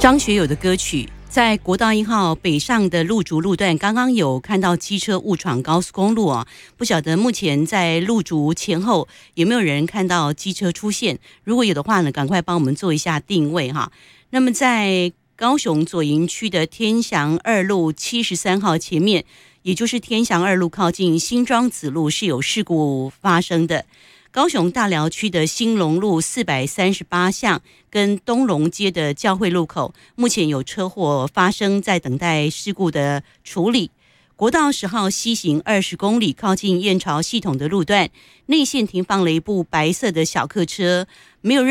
张学友的歌曲，在国道1号北上的路竹路段，刚刚有看到机车误闯高速公路啊，不晓得目前在路竹前后有没有人看到机车出现？如果有的话呢，赶快帮我们做一下定位哈。那么在高雄左营区的天祥2路73号前面，也就是天祥2路靠近新庄子路是有事故发生的。高雄大寮区的兴隆路438巷跟东龙街的教会路口，目前有车祸发生，在等待事故的处理。国道10号西行20公里，靠近燕巢系统的路段，内线停放了一部白色的小客车，没有